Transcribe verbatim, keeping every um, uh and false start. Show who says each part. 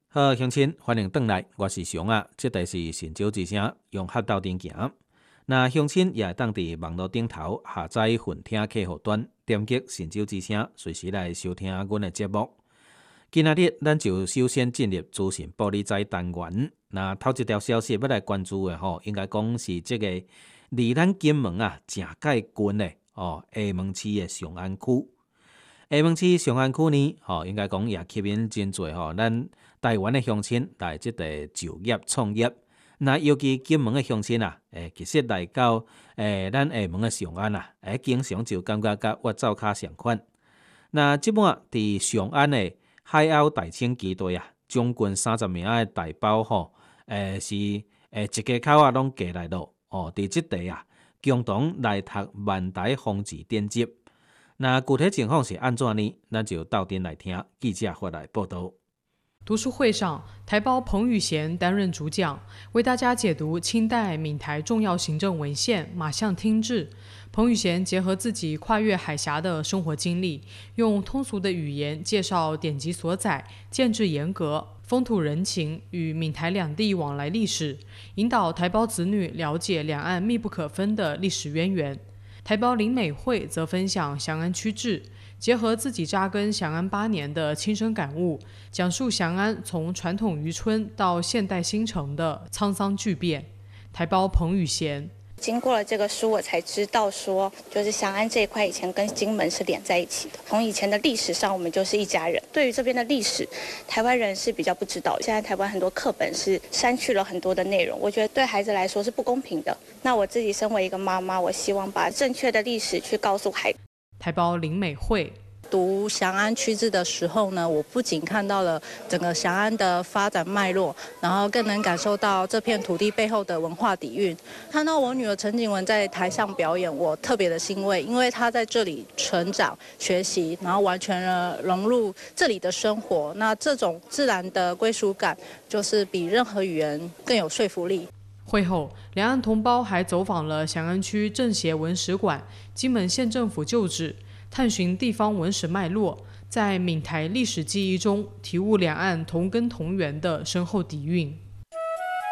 Speaker 1: 好，乡亲，欢迎回来，我是熊啊。这台是神州之声，用客道顶行。那乡亲也当伫网络顶头下载混听客户端，点击神州之声，随时来收听阮的节目。今仔日咱就首先进入资讯报理财单元。那头一条消息要来关注的吼，应该讲是这个离咱金门啊正介近的哦，厦门市的上安区。厦门市上安区呢，吼应该讲也吸引真侪吼，咱台湾的乡亲来即个就业创业。那尤其金门的乡亲啊，诶，其实来到诶咱厦门的上安啊，诶，经常就感觉甲我走骹相款。那即满伫上安的海鸥大清基地啊，将近三十名的台胞吼，诶是诶一家口啊拢过来咯，哦，伫即地啊，共同来读万台防治典籍。那具体情况是安怎呢？咱就到店来听记者发来报道。
Speaker 2: 读书会上，台胞彭宇贤担任主讲，为大家解读清代闽台重要行政文献《马相听志》。彭宇贤结合自己跨越海峡的生活经历，用通俗的语言介绍典籍所载、建制严格、风土人情与闽台两地往来历史，引导台胞子女了解两岸密不可分的历史渊源。台胞林美惠则分享翔安区志，结合自己扎根翔安八年的亲身感悟，讲述翔安从传统渔村到现代新城的沧桑巨变。台胞彭宇贤。
Speaker 3: 经过了这个书，我才知道说，就是翔安这一块以前跟金门是连在一起的。从以前的历史上，我们就是一家人。对于这边的历史，台湾人是比较不知道。现在台湾很多课本是删去了很多的内容，我觉得对孩子来说是不公平的。那我自己身为一个妈妈，我希望把正确的历史去告诉孩子。
Speaker 2: 台胞林美惠。
Speaker 4: 读翔安区志的时候呢，我不仅看到了整个翔安的发展脉络，然后更能感受到这片土地背后的文化底蕴。看到我女儿陈景文在台上表演，我特别的欣慰，因为她在这里成长、学习，然后完全的融入这里的生活。那这种自然的归属感，就是比任何语言更有说服力。
Speaker 2: 会后，两岸同胞还走访了翔安区政协文史馆、金门县政府旧址，探寻地方文史脉络，在闽台历史记忆中体悟两岸同根同源的深厚底蕴。